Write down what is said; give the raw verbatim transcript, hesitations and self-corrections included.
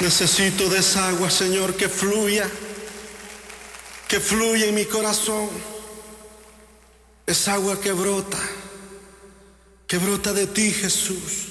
Necesito de esa agua, Señor, que fluya, que fluya en mi corazón. Esa agua que brota, que brota de ti, Jesús.